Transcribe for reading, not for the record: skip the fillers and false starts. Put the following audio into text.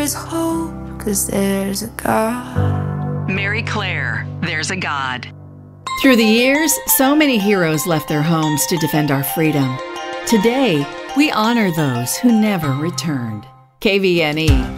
There's hope, 'cause there's a God. Mary Claire, There's a God. Through the years, so many heroes left their homes to defend our freedom. Today, we honor those who never returned. KVNE.